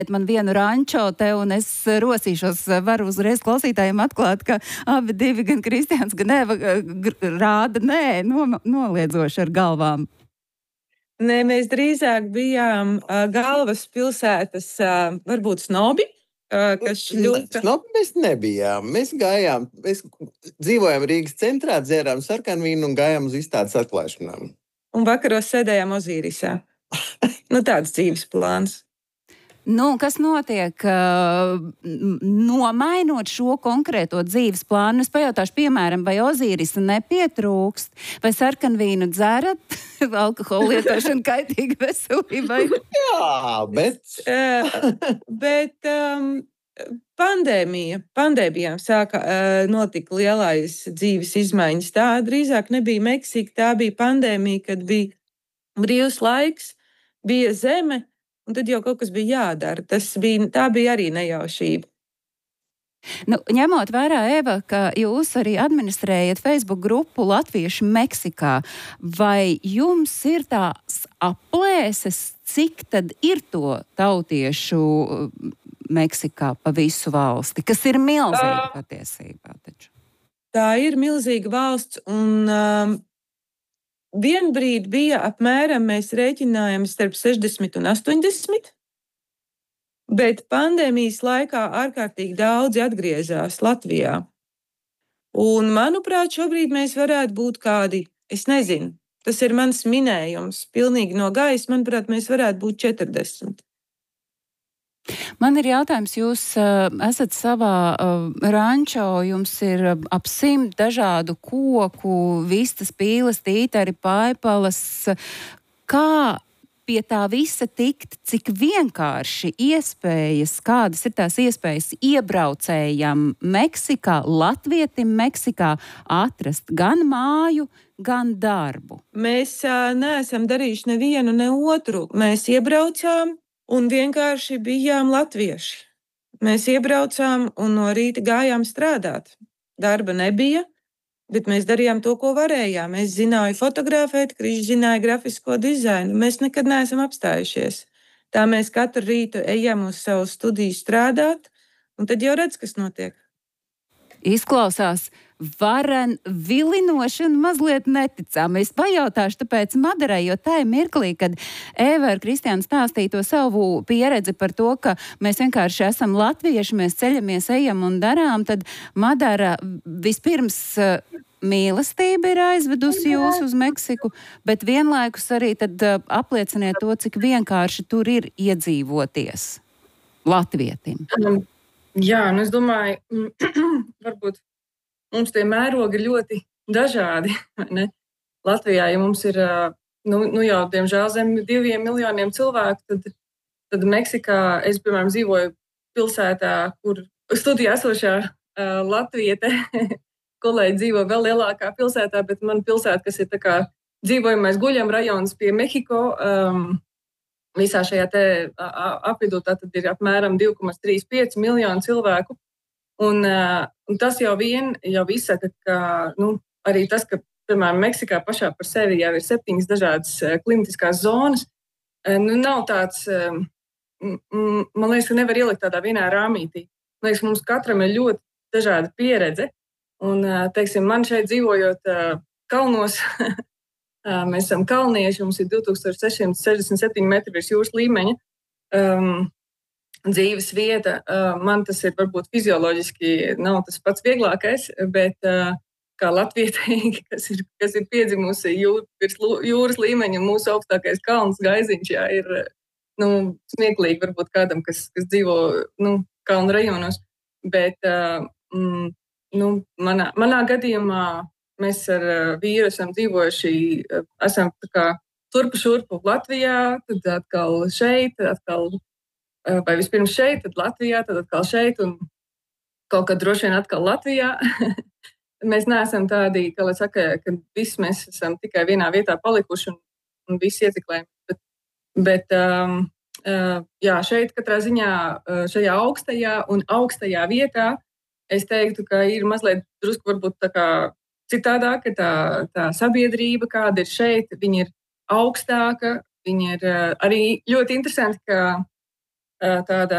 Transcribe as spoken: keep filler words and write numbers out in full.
man vienu rančo te, un es rosīšos, varu uzreiz klausītājiem atklāt, ka abi divi, gan Kristiāns, gan Eva, rāda nē, no, noliedzoši ar galvām. Nē, mēs drīzāk bijām uh, galvaspilsētas, uh, varbūt snobi, uh, kas šļūta. Snobi mēs nebijām. Mēs gājām, mēs dzīvojām Rīgas centrā, dzērām sarkanvīnu un gājām uz izstādes atklāšanām. Un vakaros sēdējām Ozīrisā. Nu, tāds dzīves plāns. Nu, kas notiek, nomainot šo konkrēto dzīves plānu? Es pajautāšu, piemēram, vai Ozīrisa nepietrūkst, vai sarkanvīnu dzerat, alkoholu lietošana kaitīga veselībai? Jā, bet... bet um, pandēmija, pandēmijām sāka uh, notika lielais dzīves izmaiņas. Tā drīzāk nebija Meksika, tā bija pandēmija, kad bija brīvs laiks, bija zeme, un tad jau kaut kas bija jādara. Tas bija, tā bija arī nejaušība. Nu, ņemot vērā, Eva, ka jūs arī administrējat Facebook grupu Latvieši Meksikā, vai jums ir tās aplēses, cik tad ir to tautiešu Meksikā pa visu valsti, kas ir milzīga uh, patiesībā taču? Tā ir milzīga valsts, un... Um, Vienbrīd bija apmēram, mēs rēķinājām starp sešdesmit un astoņdesmit, bet pandēmijas laikā ārkārtīgi daudzi atgriezās Latvijā. Un, manuprāt, šobrīd mēs varētu būt kādi, es nezinu, tas ir mans minējums, pilnīgi no gaisa, manuprāt, mēs varētu būt četrdesmit. Man ir jautājums, jūs uh, esat savā uh, rančo, jums ir uh, ap simt dažādu koku, vistas, pīles, tītari, paipalas. Kā pie tā visa tikt, cik vienkārši iespējas, kādas ir tās iespējas iebraucējam Meksikā, latvietim Meksikā atrast gan māju, gan darbu? Mēs uh, neesam darījuši nevienu, ne otru. Mēs iebraucām un vienkārši bijām latvieši. Mēs iebraucām un no rīta gājām strādāt. Darba nebija, bet mēs darījām to, ko varējām. Es zināju fotografēt, Krišs zināja grafisko dizainu. Mēs nekad neesam apstājušies. Tā mēs katru rītu ejam uz savu studiju strādāt, un tad jau redz, kas notiek. Izklausās varen, vilinoši un mazliet neticami. Es pajautāšu tāpēc Madarai, jo tā ir mirklī, kad Eva ar Kristiānu stāstīja to savu pieredzi par to, ka mēs vienkārši esam latvieši, mēs ceļamies, ejam un darām, tad Madara vispirms mīlestība ir aizvedusi jūs uz Meksiku, bet vienlaikus arī tad aplieciniet to, cik vienkārši tur ir iedzīvoties latvietim. Um. Jā, nu es domāju, varbūt mums tie mērogi ir ļoti dažādi. Ne? Latvijā, ja mums ir nu, nu jau, diemžēl, zem diviem miljoniem cilvēku, tad, tad Meksikā es, piemēram, dzīvoju pilsētā, kur studijā esošā uh, latviete, kolēģi dzīvo vēl lielākā pilsētā, bet man pilsēta, kas ir tā kā dzīvojamais guļam rajons pie Mehiko, um, visā šajā te apvidū tātad ir apmēram divi komats trīsdesmit pieci miljoni cilvēku. Un, un tas jau vien jau izsaka, ka nu, arī tas, ka, piemēram, Meksikā pašā par sevi jau ir septiņas dažādas klimatiskās zonas, nu, nav tāds, man liekas, ka nevar ielikt tādā vienā rāmītī. Man liekas, mums katram ir ļoti dažāda pieredze. Un, teiksim, man šeit dzīvojot kalnos, mēs esam kalnieši, mums ir divi tūkstoši seši simti sešdesmit septiņi metri virs jūras līmeņa. Um, dzīves vieta, uh, man tas ir varbūt fizioloģiski nav tas pats vieglākais, bet uh, kā latvietei, kas ir, kas ir piedzimusi jūr, virs jūras līmeņa, mūsu augstākais kalns Gaiziņš, jā, ir nu, smieklīgi varbūt kādam, kas, kas dzīvo nu, kalnu rajonos. Bet uh, mm, nu, manā, manā gadījumā mēs ar vīru esam dzīvojuši, esam tā kā turpu šurpu Latvijā, tad atkal šeit, atkal, vai vispirms šeit, tad Latvijā, tad atkal šeit, un kaut kad droši vien atkal Latvijā. Mēs neesam tādi, kā lai saka, ka visi mēs esam tikai vienā vietā palikuši un, un visi ieciklējam. Bet, bet um, uh, jā, šeit katrā ziņā, šajā augstajā un augstajā vietā, es teiktu, ka ir mazliet drusku varbūt tā kā citādāka tā, tā sabiedrība, kāda ir šeit, viņa ir augstāka, viņa ir uh, arī ļoti interesanti, ka tāda